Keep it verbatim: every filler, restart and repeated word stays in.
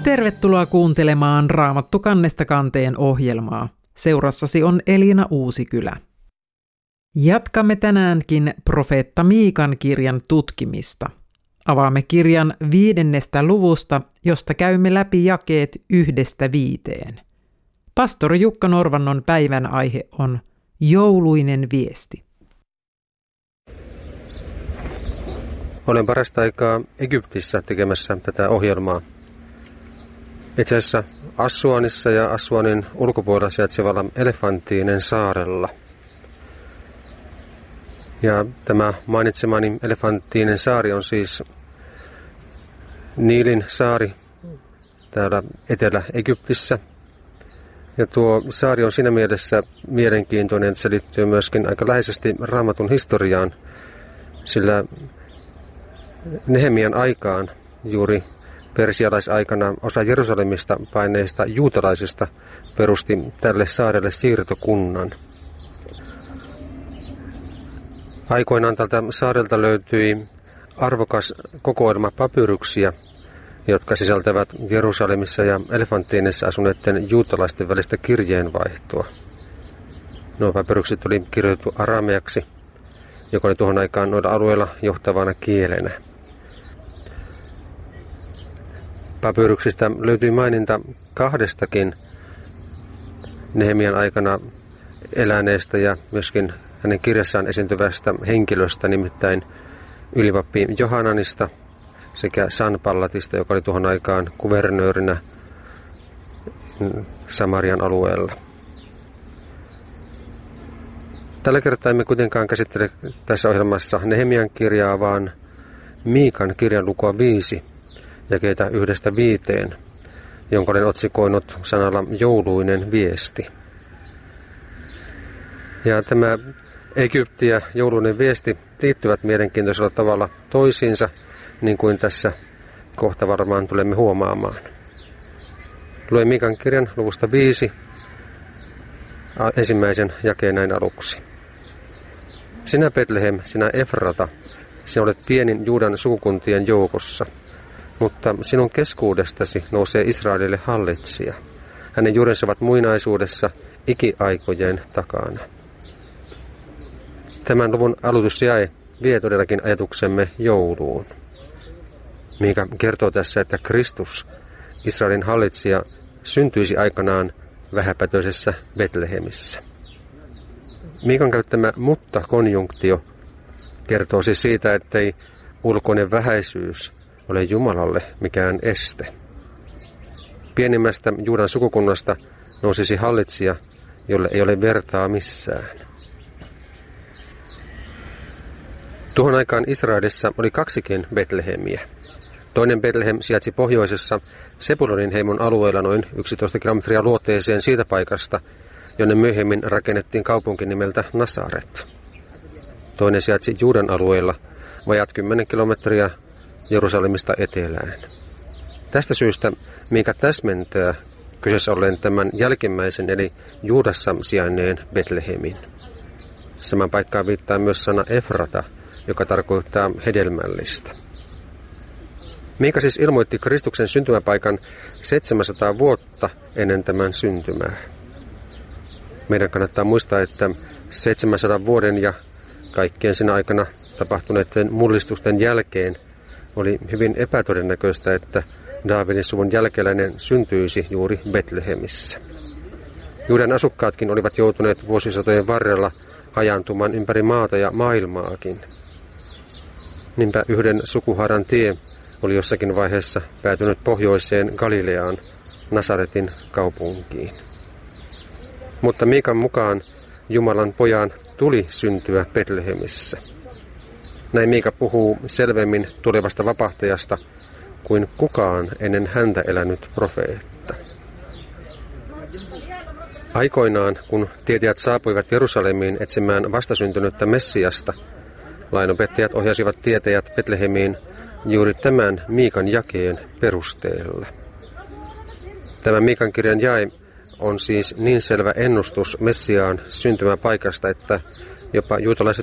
Tervetuloa kuuntelemaan Raamattu kannesta kanteen ohjelmaa. Seurassasi on Elina Uusikylä. Jatkamme tänäänkin profeetta Miikan kirjan tutkimista. Avaamme kirjan viidennestä luvusta, josta käymme läpi jakeet yhdestä viiteen. Pastori Jukka Norvannon päivän aihe on jouluinen viesti. Olen parasta aikaa Egyptissä tekemässä tätä ohjelmaa. Itse asiassa Assuanissa ja Assuanin ulkopuolella sijaitsevalla Elefantiinen saarella. Ja tämä mainitsemani Elefantiinen saari on siis Niilin saari täällä Etelä-Egyptissä. Ja tuo saari on siinä mielessä mielenkiintoinen, että se liittyy myöskin aika läheisesti Raamatun historiaan, sillä Nehemian aikaan juuri persialaisaikana osa Jerusalemista paineista juutalaisista perusti tälle saarelle siirtokunnan. Aikoinaan tältä saarelta löytyi arvokas kokoelma papyruksia, jotka sisältävät Jerusalemissa ja Elefantiinissa asuneiden juutalaisten välistä kirjeenvaihtoa. Nuo papyrukset oli kirjoitettu arameaksi, joka oli tuohon aikaan noilla alueilla johtavana kielenä. Papyruksista löytyi maininta kahdestakin Nehemian aikana eläneestä ja myöskin hänen kirjassaan esiintyvästä henkilöstä, nimittäin ylivappi Johananista sekä Sanballatista, joka oli tuohon aikaan kuvernöörinä Samarian alueella. Tällä kertaa emme kuitenkaan käsittele tässä ohjelmassa Nehemian kirjaa, vaan Miikan kirjan lukua viisi, jakeita yhdestä viiteen, jonka olen otsikoinut sanalla jouluinen viesti. Ja tämä Egypti ja jouluinen viesti liittyvät mielenkiintoisella tavalla toisiinsa, niin kuin tässä kohta varmaan tulemme huomaamaan. Luen Miikan kirjan luvusta viisi ensimmäisen jakeen näin aluksi. Sinä Betlehem, sinä Efrata, sinä olet pienin Juudan sukukuntien joukossa, mutta sinun keskuudestasi nousee Israelille hallitsija. Hänen juurensa ovat muinaisuudessa ikiaikojen takana. Tämän luvun aloitusjae vie todellakin ajatuksemme jouluun. Miika kertoo tässä, että Kristus, Israelin hallitsija, syntyisi aikanaan vähäpätöisessä Betlehemissä. Miikan käyttämä mutta-konjunktio kertoo siis siitä, ettei ulkoinen vähäisyys ole Jumalalle mikään este. Pienimmästä Juudan sukukunnasta nousisi hallitsija, jolle ei ole vertaa missään. Tuohon aikaan Israelissa oli kaksikin Betlehemiä. Toinen Betlehem sijaitsi pohjoisessa Sebulonin heimon alueella noin yksitoista kilometriä luoteeseen siitä paikasta, jonne myöhemmin rakennettiin kaupunki nimeltä Nasaret. Toinen sijaitsi Juudan alueella vajat kymmenen kilometriä Jerusalemista etelään. Tästä syystä Miika täsmentää kyseessä ollen tämän jälkimmäisen eli Juudassa sijainneen Betlehemin. Saman paikkaan viittaa myös sana Efrata, joka tarkoittaa hedelmällistä. Miika siis ilmoitti Kristuksen syntymäpaikan seitsemänsataa vuotta ennen tämän syntymää. Meidän kannattaa muistaa, että seitsemänsadan vuoden ja kaikkien siinä aikana tapahtuneiden mullistusten jälkeen oli hyvin epätodennäköistä, että Daavidin suvun jälkeläinen syntyisi juuri Betlehemissä. Juudan asukkaatkin olivat joutuneet vuosisatojen varrella hajaantumaan ympäri maata ja maailmaakin. Niinpä yhden sukuhaaran tie oli jossakin vaiheessa päätynyt pohjoiseen Galileaan, Nasaretin kaupunkiin. Mutta Miikan mukaan Jumalan pojan tuli syntyä Betlehemissä. Näin Miika puhuu selvemmin tulevasta vapahtajasta kuin kukaan ennen häntä elänyt profeetta. Aikoinaan, kun tietäjät saapuivat Jerusalemiin etsimään vastasyntynyttä Messiasta, lainopettajat ohjasivat tietäjät Betlehemiin juuri tämän Miikan jakeen perusteella. Tämä Miikan kirjan jae on siis niin selvä ennustus Messiaan syntymäpaikasta, että jopa juutalaiset